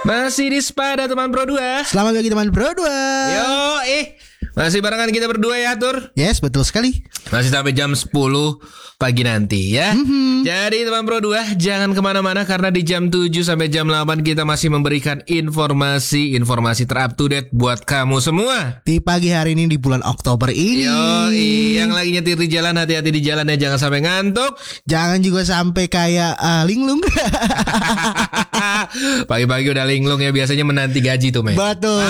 Masih di Spada teman Pro 2. Selamat pagi teman Pro 2. Yo, masih barengan kita berdua ya, Tur. Yes, betul sekali. Masih sampai jam 10 pagi nanti ya. Jadi teman Pro 2, jangan kemana-mana karena di jam 7 sampai jam 8 kita masih memberikan informasi terup to date buat kamu semua. Di pagi hari ini di bulan Oktober ini. Yo, yang lagi nyetir di jalan, hati-hati di jalan ya, jangan sampai ngantuk. Jangan juga sampai kayak linglung. Pagi-pagi udah linglung ya, biasanya menanti gaji tuh, men. Betul.